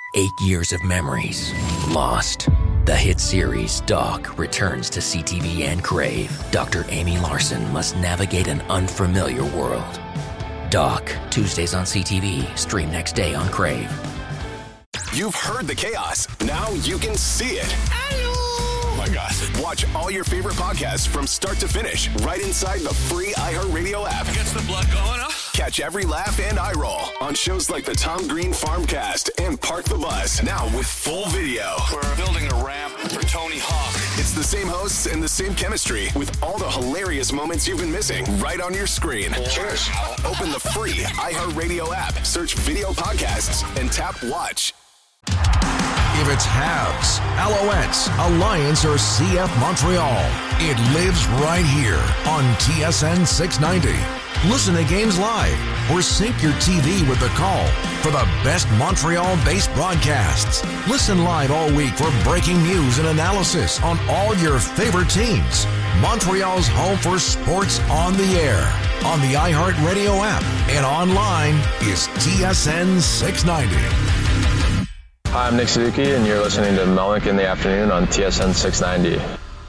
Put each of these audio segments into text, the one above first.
8 years of memories lost. The hit series Doc returns to CTV and Crave. Dr. Amy Larson must navigate an unfamiliar world. Doc, Tuesdays on CTV, stream next day on Crave. You've heard the chaos. Now you can see it. Oh my God. Watch all your favorite podcasts from start to finish right inside the free iHeartRadio app. Gets the blood going, huh? Catch every laugh and eye roll on shows like the Tom Green Farmcast and Park the Bus. Now with full video. We're building a ramp for Tony Hawk. It's the same hosts and the same chemistry with all the hilarious moments you've been missing right on your screen. Cheers. Open the free iHeartRadio app, search video podcasts, and tap watch. If it's Habs, Alouettes, Alliance, or CF Montreal, it lives right here on TSN 690. Listen to games live or sync your TV with the call for the best Montreal-based broadcasts. Listen live all week for breaking news and analysis on all your favorite teams. Montreal's home for sports on the air, on the iHeartRadio app, and online is TSN 690. Hi, I'm Nick Suzuki, and you're listening to Melnick in the Afternoon on TSN 690.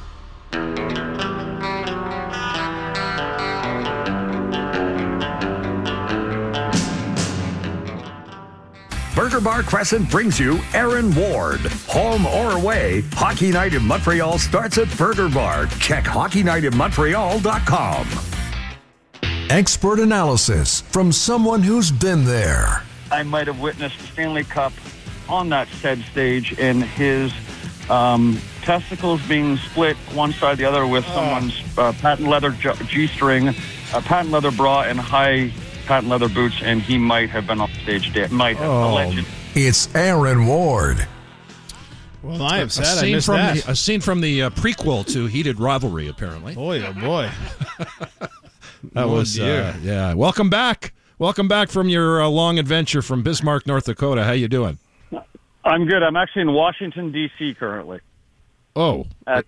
Burger Bar Crescent brings you Aaron Ward. Home or away, Hockey Night in Montreal starts at Burger Bar. Check hockeynightinmontreal.com. Expert analysis from someone who's been there. I might have witnessed the Stanley Cup on that said stage and his testicles being split one side or the other with someone's patent leather G-string, a patent leather bra, and high patent leather boots, and he might have been on stage. Might have, alleged. It's Aaron Ward. Well, I am sad I missed that. A scene from the prequel to Heated Rivalry, apparently. Boy, oh boy. That was, yeah. Welcome back. Welcome back from your long adventure from Bismarck, North Dakota. How you doing? I'm good. I'm actually in Washington, D.C. currently. Oh. At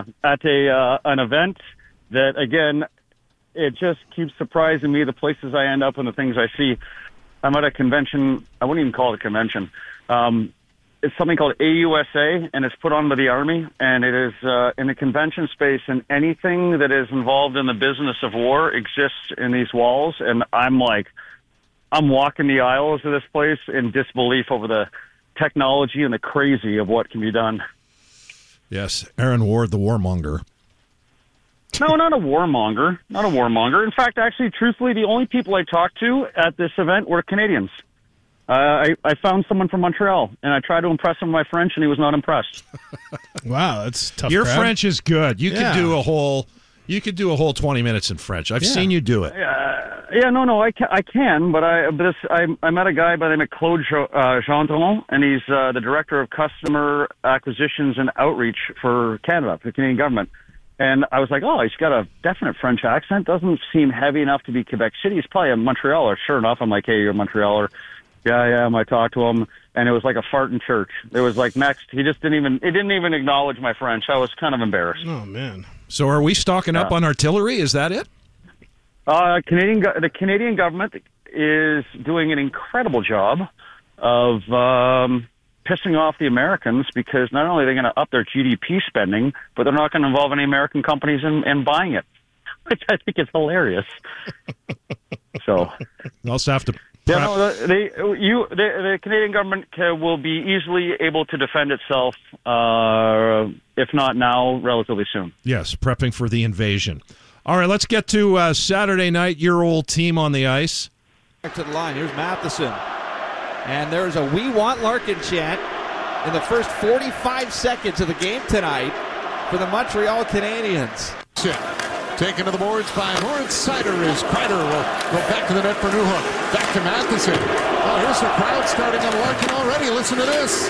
an event that, again, it just keeps surprising me, the places I end up and the things I see. I'm at a convention. I wouldn't even call it a convention. It's something called AUSA, and it's put on by the Army, and it is in the convention space, and anything that is involved in the business of war exists in these walls, and I'm walking the aisles of this place in disbelief over the technology and the crazy of what can be done. Yes, Aaron Ward, the warmonger. No, not a warmonger. Not a warmonger. In fact, actually, truthfully, the only people I talked to at this event were Canadians. I found someone from Montreal, and I tried to impress him with my French, and he was not impressed. Wow, that's tough. Your crowd. French is good. You could do a whole 20 minutes in French. I've seen you do it. No, I can, but I met a guy by the name of Claude Gendron, and he's the director of customer acquisitions and outreach for Canada, for the Canadian government. And I was like, oh, he's got a definite French accent. Doesn't seem heavy enough to be Quebec City. He's probably a Montrealer. Sure enough, I'm like, hey, you're a Montrealer. Yeah. I talked to him, and it was like a fart in church. It was like next. He didn't even acknowledge my French. I was kind of embarrassed. Oh man. So are we stocking up on artillery? Is that it? The Canadian government is doing an incredible job of pissing off the Americans, because not only are they going to up their GDP spending, but they're not going to involve any American companies in buying it, which I think is hilarious. So you also have to. Yeah, no, the Canadian government will be easily able to defend itself, if not now, relatively soon. Yes, prepping for the invasion. All right, let's get to Saturday night, your old team on the ice. Back to the line. Here's Matheson. And there's a We Want Larkin chant in the first 45 seconds of the game tonight for the Montreal Canadiens. Taken to the boards by Moritz Seider as Kreider will go back to the net for Newhook. Back to Matheson. Oh, here's the crowd starting on Larkin already. Listen to this.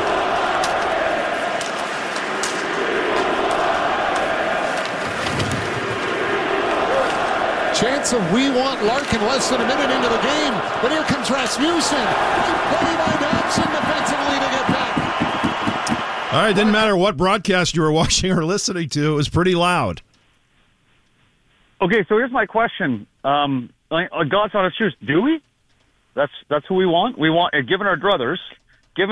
Chance of We Want Larkin less than a minute into the game. But here comes Rasmussen. Play by Dobson defensively to get back. All right, didn't matter what broadcast you were watching or listening to. It was pretty loud. Okay, so here's my question. God's honest truth, do we? That's who we want? We want, given our druthers,